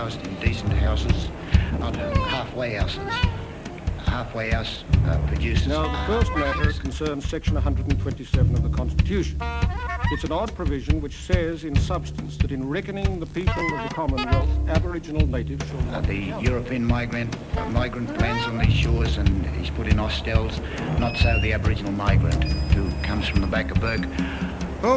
housed in decent houses, not halfway houses. Halfway house produces... Now, the first matter concerns Section 127 of the Constitution. It's an odd provision which says, in substance, that in reckoning the people of the Commonwealth, Aboriginal natives shall not... The European migrant lands on these shores and he's put in hostels, not so the Aboriginal migrant who comes from the back of Burke